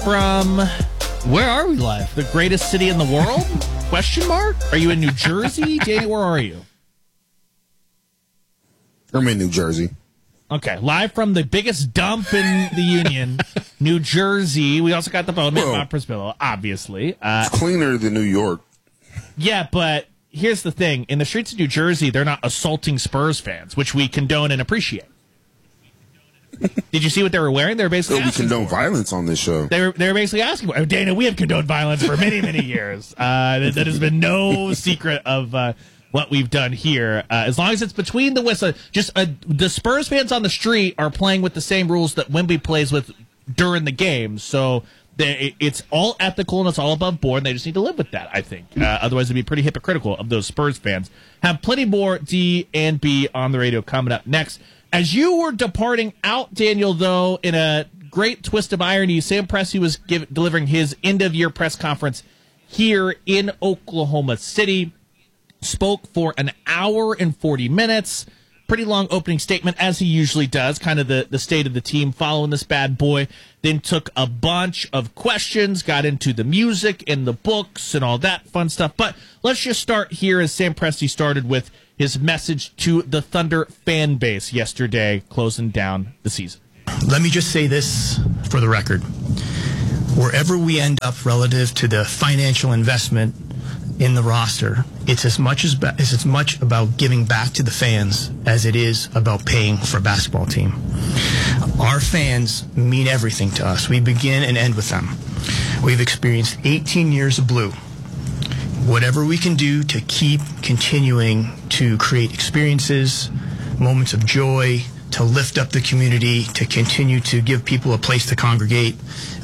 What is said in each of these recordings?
from, where are we live? the greatest city in the world? Question mark? Are you in New Jersey? Danny, where are you? I'm in New Jersey. Okay, live from the biggest dump in the Union, New Jersey. We also got the Bowman, Mount Priscilla, obviously. It's cleaner than New York. Yeah, but here's the thing. In the streets of New Jersey, they're not assaulting Spurs fans, which we condone and appreciate. Did you see what they were wearing? They were basically we condone violence on this show. They were basically asking, Dana, we have condoned violence for many, many years. That has been no secret of what we've done here. As long as it's between the whistle, the Spurs fans on the street are playing with the same rules that Wemby plays with during the game. So it's all ethical and it's all above board. And they just need to live with that, I think. Otherwise, it'd be pretty hypocritical of those Spurs fans. Have plenty more D and B on the radio coming up next. As you were departing out, Daniel, though, in a great twist of irony, Sam Presti was delivering his end-of-year press conference here in Oklahoma City. Spoke for an hour and 40 minutes. Pretty long opening statement, as he usually does, kind of the state of the team following this bad boy. Then took a bunch of questions, got into the music and the books and all that fun stuff. But let's just start here as Sam Presti started with his message to the Thunder fan base yesterday, closing down the season. Let me just say this for the record. Wherever we end up relative to the financial investment in the roster, it's as much about giving back to the fans as it is about paying for a basketball team. Our fans mean everything to us. We begin and end with them. We've experienced 18 years of blue. Whatever we can do to keep continuing to create experiences, moments of joy, to lift up the community, to continue to give people a place to congregate,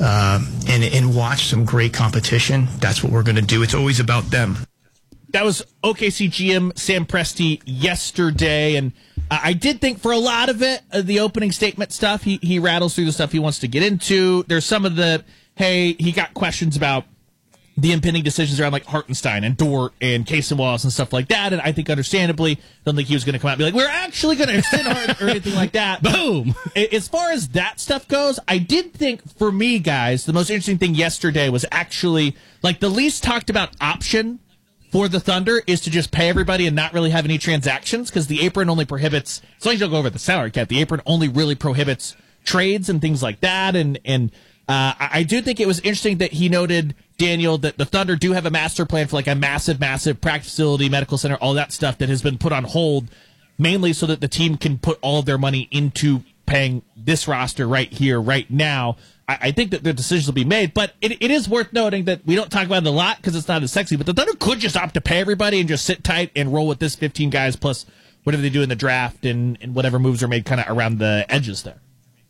and watch some great competition, that's what we're going to do. It's always about them. That was OKC GM Sam Presti yesterday, and I did think for a lot of it, the opening statement stuff, he rattles through the stuff he wants to get into. There's some of the, he got questions about the impending decisions around like Hartenstein and Dort and Case and Wallace and stuff like that. And I think understandably, don't think he was going to come out and be like, we're actually going to extend Harden or anything like that. Boom. As far as that stuff goes, I did think for me, guys, the most interesting thing yesterday was actually like the least talked about option for the Thunder is to just pay everybody and not really have any transactions because the apron only prohibits, as long as you don't go over the salary cap, the apron only really prohibits trades and things like that. And I do think it was interesting that he noted, Daniel, that the Thunder do have a master plan for like a massive practice facility, medical center, all that stuff that has been put on hold, mainly so that the team can put all of their money into paying this roster right here, right now. I think that the decisions will be made, but it is worth noting that we don't talk about it a lot because it's not as sexy, but the Thunder could just opt to pay everybody and just sit tight and roll with this 15 guys plus whatever they do in the draft and whatever moves are made kind of around the edges there.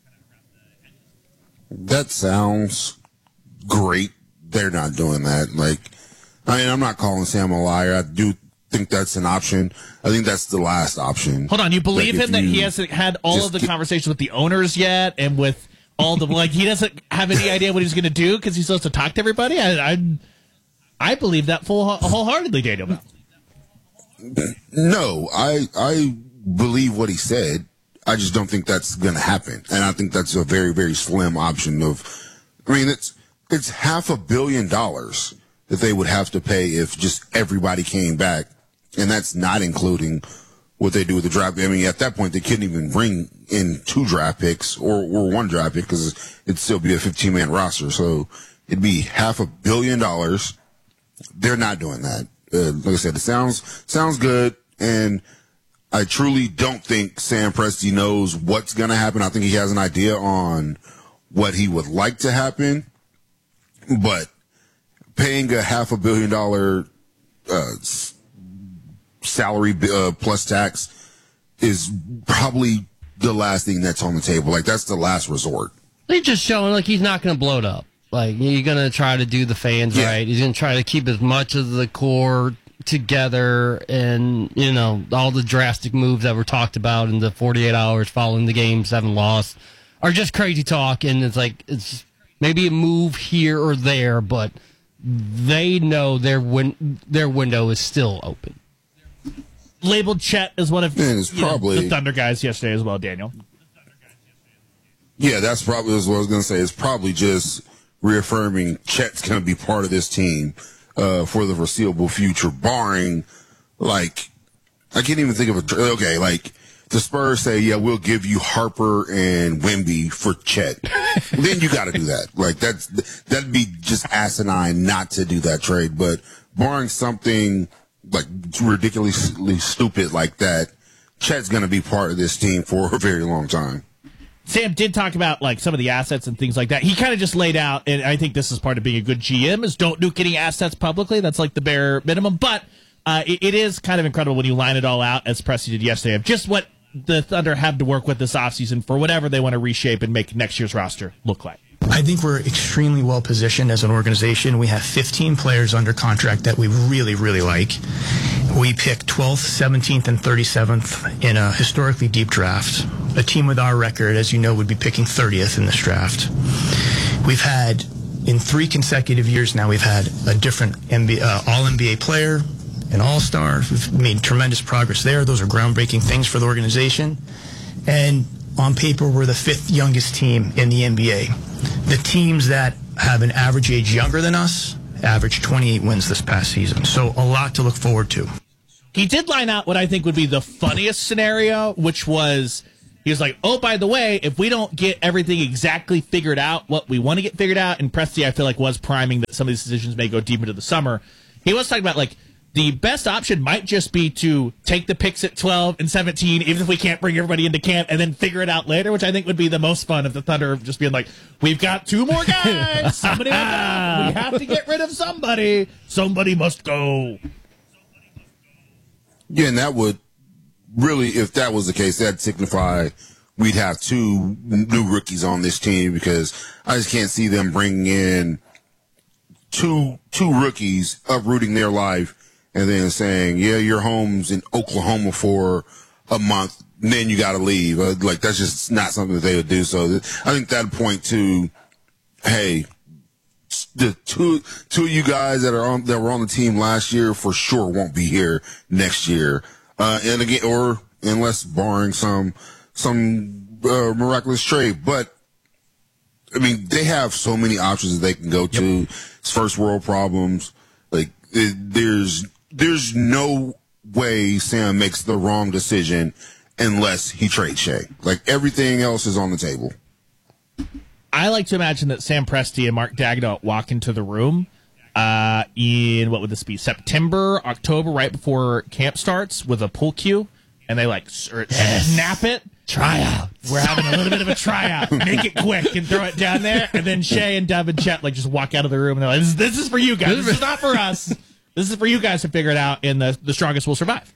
That sounds great. They're not doing that. I'm not calling Sam a liar. I do think that's an option. I think that's the last option. Hold on. You believe him that he hasn't had all of the conversations with the owners yet and with all the, he doesn't have any idea what he's going to do because he's supposed to talk to everybody? I believe that wholeheartedly, Daniel Bell. No, I believe what he said. I just don't think that's going to happen. And I think that's a very, very slim option it's $500 million that they would have to pay if just everybody came back. And that's not including what they do with the draft. I mean, at that point, they couldn't even bring in 2 draft picks or 1 draft pick because it'd still be a 15-man roster. So it'd be $500 million. They're not doing that. Like I said, it sounds good. And I truly don't think Sam Presti knows what's going to happen. I think he has an idea on what he would like to happen, but paying a $500 million salary plus tax is probably the last thing that's on the table. That's the last resort. He's just showing he's not going to blow it up. You're going to try to do the fans right. He's going to try to keep as much of the core together, and all the drastic moves that were talked about in the 48 hours following the game 7 loss are just crazy talk, and it's maybe a move here or there, but they know their window is still open. Labeled Chet as one of probably the Thunder guys yesterday as well, Daniel. Yeah, that's probably what I was going to say. It's probably just reaffirming Chet's going to be part of this team for the foreseeable future, barring, like, I can't even think of like, the Spurs say, yeah, we'll give you Harper and Wemby for Chet. Then you got to do that. Like, that'd be just asinine not to do that trade. But barring something, like, ridiculously stupid like that, Chet's going to be part of this team for a very long time. Sam did talk about like some of the assets and things like that. He kind of just laid out, and I think this is part of being a good GM, is don't nuke any assets publicly. That's like the bare minimum. But it is kind of incredible when you line it all out, as Presti did yesterday, of just what the Thunder have to work with this offseason for whatever they want to reshape and make next year's roster look like. I think we're extremely well positioned as an organization. We have 15 players under contract that we really, really like. We picked 12th, 17th, and 37th in a historically deep draft. A team with our record, as you know, would be picking 30th in this draft. We've had, in 3 consecutive years now, we've had a different All-NBA player, an All-Star. We've made tremendous progress there. Those are groundbreaking things for the organization. And on paper, we're the 5th youngest team in the NBA. The teams that have an average age younger than us averaged 28 wins this past season. So a lot to look forward to. He did line out what I think would be the funniest scenario, which was, he was like, oh, by the way, if we don't get everything exactly figured out, what we want to get figured out, and Presti, I feel like, was priming that some of these decisions may go deep into the summer. He was talking about, like, the best option might just be to take the picks at 12 and 17, even if we can't bring everybody into camp, and then figure it out later, which I think would be the most fun of the Thunder just being like, we've got 2 more guys. Somebody went out. We have to get rid of somebody. Somebody must go. Yeah, and that would really, if that was the case, that'd signify we'd have 2 new rookies on this team, because I just can't see them bringing in two rookies, uprooting their life, and then saying, yeah, your home's in Oklahoma for a month, and then you got to leave. Like, that's just not something that they would do. So I think that'd point to, hey, the two of you guys that were on the team last year for sure won't be here next year. And again, or unless barring some miraculous trade. But I mean, they have so many options that they can go to. It's first world problems. Like, there's no way Sam makes the wrong decision unless he trades Shea. Like, everything else is on the table. I like to imagine that Sam Presti and Mark Daigneault walk into the room in, what would this be, September, October, right before camp starts, with a pool cue, and they like snap it. Tryout. We're having a little bit of a tryout. Make it quick and throw it down there, and then Shea and Dub and Chet like just walk out of the room and they're like, "This is for you guys. This is not for us. This is for you guys to figure it out, and the strongest will survive."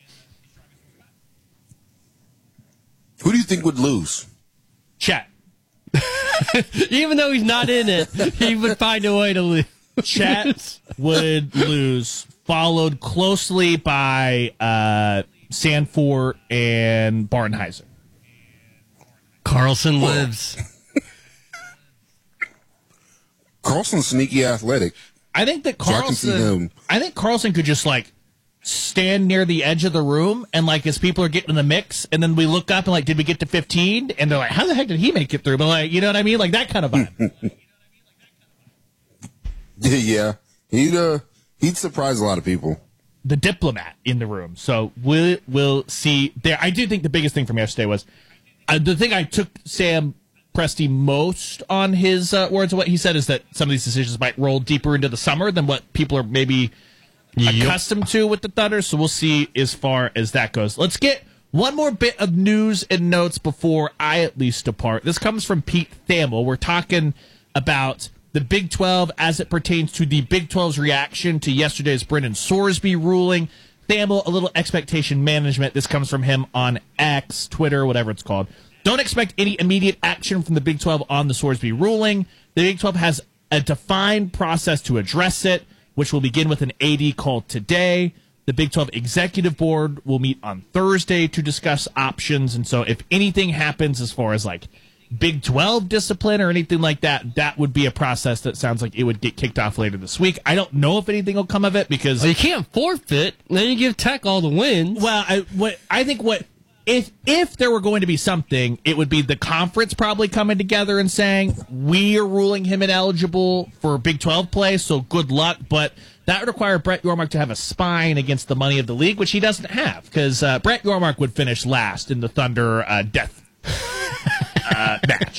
Who do you think would lose? Chet. Even though he's not in it, he would find a way to lose. Chet would lose, followed closely by Sanford and Barnheiser. Carlson lives. Carlson's sneaky athletic. I think that So I can see him. I think Carlson could just like stand near the edge of the room, and like as people are getting in the mix, and then we look up and like, did we get to 15? And they're like, how the heck did he make it through? But like, you know what I mean? Like that kind of vibe. Yeah, he'd surprise a lot of people. The diplomat in the room. So we'll see there. I do think the biggest thing from yesterday was the thing I took Sam Presti most on his words of what he said is that some of these decisions might roll deeper into the summer than what people are maybe accustomed to with the Thunder. So we'll see as far as that goes. Let's get one more bit of news and notes before I at least depart. This comes from Pete Thamel. We're talking about the Big 12 as it pertains to the Big 12's reaction to yesterday's Brendan Sorsby ruling. Thamel, a little expectation management. This comes from him on X, Twitter, whatever it's called. Don't expect any immediate action from the Big 12 on the Sorsby ruling. The Big 12 has a defined process to address it, which will begin with an AD call today. The Big 12 Executive Board will meet on Thursday to discuss options. And so if anything happens as far as like Big 12 discipline or anything like that, that would be a process that sounds like it would get kicked off later this week. I don't know if anything will come of it because... Well, you can't forfeit, and then you give Tech all the wins. Well, I think what if there were going to be something, it would be the conference probably coming together and saying, we are ruling him ineligible for Big 12 play, so good luck. But that would require Brett Yormark to have a spine against the money of the league, which he doesn't have, because Brett Yormark would finish last in the Thunder death match.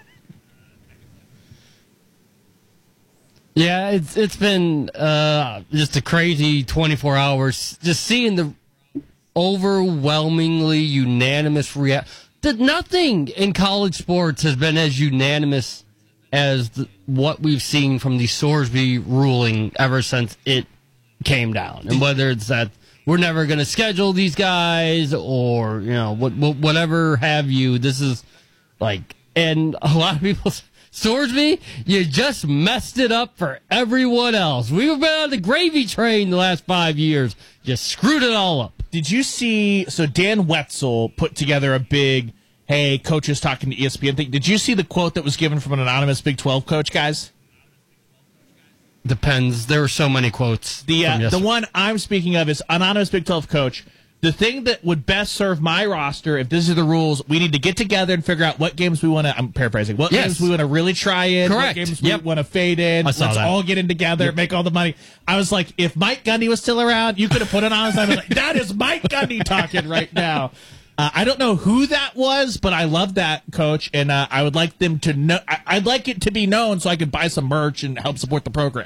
Yeah, it's been just a crazy 24 hours. Just seeing the overwhelmingly unanimous reaction. Nothing in college sports has been as unanimous as what we've seen from the Sorsby ruling ever since it came down. And whether it's that we're never going to schedule these guys or, whatever have you, this is like, and a lot of people, Sorsby, you just messed it up for everyone else. We've been on the gravy train the last 5 years. You screwed it all up. Did you see, so Dan Wetzel put together a big, hey, coaches talking to ESPN thing. Did you see the quote that was given from an anonymous Big 12 coach, guys? Depends. There were so many quotes. The one I'm speaking of is anonymous Big 12 coach. The thing that would best serve my roster, if this is the rules, we need to get together and figure out what games we want to, I'm paraphrasing, what games we want to really try in, Correct. what games we want to fade in. Let's all get in together, make all the money. I was like, if Mike Gundy was still around, you could have put it on. I was like, that is Mike Gundy talking right now. I don't know who that was, but I love that, Coach, and I would like them to know. I'd like it to be known so I could buy some merch and help support the program.